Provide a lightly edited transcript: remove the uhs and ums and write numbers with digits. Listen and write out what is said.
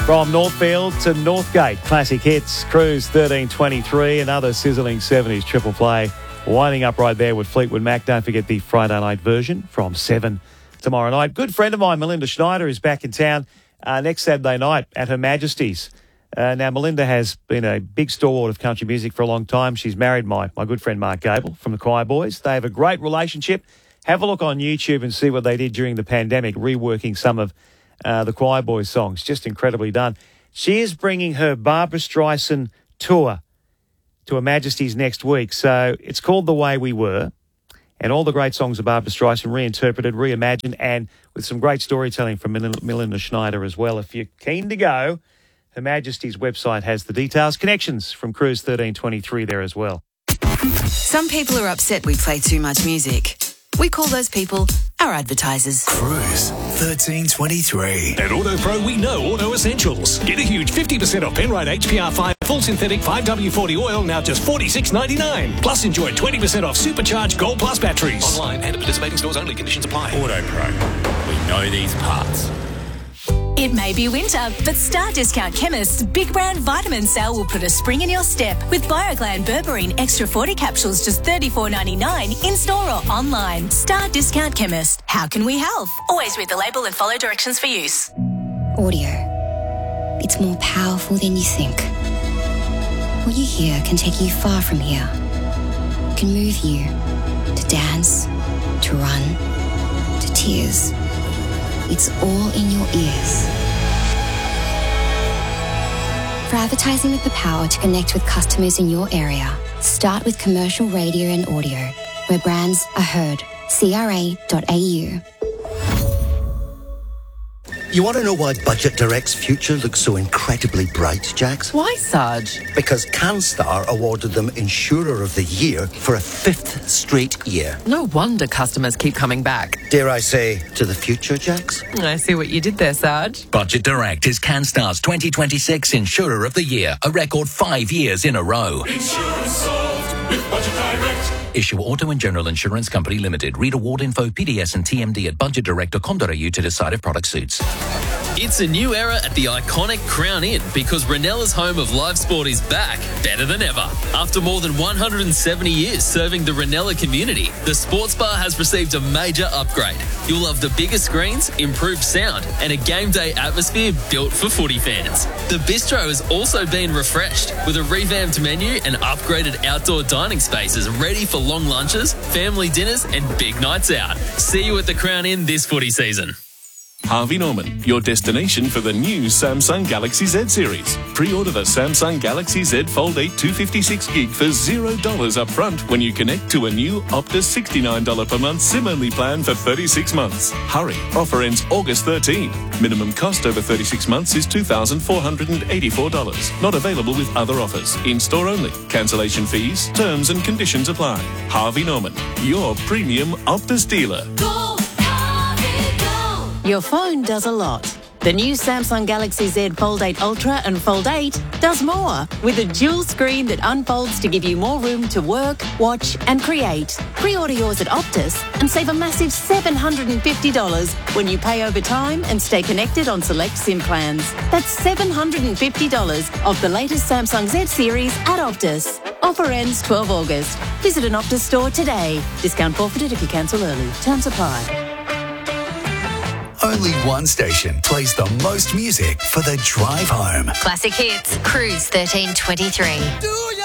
From Northfield to Northgate, classic hits, Cruise 1323, another sizzling 70s triple play. Winding up right there with Fleetwood Mac. Don't forget the Friday night version from 7 tomorrow night. Good friend of mine, Melinda Schneider, is back in town next Saturday night at Her Majesty's. Now, Melinda has been a big stalwart of country music for a long time. She's married my good friend Mark Gable from the Choir Boys. They have a great relationship. Have a look on YouTube and see what they did during the pandemic, reworking some of the Choir Boys songs. Just incredibly done. She is bringing her Barbra Streisand tour to Her Majesty's next week. So it's called The Way We Were. And all the great songs of Barbra Streisand reinterpreted, reimagined, and with some great storytelling from Melinda Schneider as well. If you're keen to go, Her Majesty's website has the details. Connections from Cruise 1323 there as well. Some people are upset we play too much music. We call those people our advertisers. Cruise 1323. At AutoPro, we know auto essentials. Get a huge 50% off Penrite HPR5 full synthetic 5W40 oil, now just $46.99. Plus enjoy 20% off supercharged Gold Plus batteries. Online and at participating stores only. Conditions apply. AutoPro. We know these parts. It may be winter, but Star Discount Chemist's Big Brand Vitamin Sale will put a spring in your step with BioGlan Berberine Extra 40 capsules just $34.99 in store or online. Star Discount Chemist. How can we help? Always read the label and follow directions for use. Audio. It's more powerful than you think. What you hear can take you far from here. It can move you to dance, to run, to tears. It's all in your ears. For advertising with the power to connect with customers in your area, start with commercial radio and audio, where brands are heard. CRA.au. You want to know why Budget Direct's future looks so incredibly bright, Jax? Why, Sarge? Because CanStar awarded them Insurer of the Year for a 5th straight year. No wonder customers keep coming back. Dare I say, to the future, Jax? I see what you did there, Sarge. Budget Direct is CanStar's 2026 Insurer of the Year, a record 5 years in a row. Insurance solved with Budget Direct. Issue Auto and General Insurance Company Limited. Read award info, PDS and TMD at budgetdirect.com.au to decide if product suits. It's a new era at the iconic Crown Inn because Renella's home of live sport is back, better than ever. After more than 170 years serving the Renella community, the sports bar has received a major upgrade. You'll love the bigger screens, improved sound, and a game day atmosphere built for footy fans. The bistro has also been refreshed with a revamped menu and upgraded outdoor dining spaces ready for long lunches, family dinners, and big nights out. See you at the Crown Inn this footy season. Harvey Norman, your destination for the new Samsung Galaxy Z series. Pre-order the Samsung Galaxy Z Fold 8 256GB for $0 up front when you connect to a new Optus $69 per month SIM-only plan for 36 months. Hurry, offer ends August 13. Minimum cost over 36 months is $2,484. Not available with other offers. In-store only. Cancellation fees, terms and conditions apply. Harvey Norman, your premium Optus dealer. Your phone does a lot. The new Samsung Galaxy Z Fold 8 Ultra and Fold 8 does more with a dual screen that unfolds to give you more room to work, watch and create. Pre-order yours at Optus and save a massive $750 when you pay over time and stay connected on select SIM plans. That's $750 off the latest Samsung Z series at Optus. Offer ends 12 August. Visit an Optus store today. Discount forfeited if you cancel early. Terms apply. Only one station plays the most music for the drive home. Classic hits. Cruise 1323.